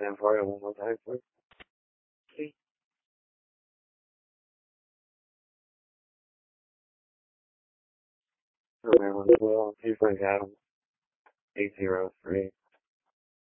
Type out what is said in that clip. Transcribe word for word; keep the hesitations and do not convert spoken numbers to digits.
Stand for it one more time, please. See? For Maryland as well, see if I have eight zero three.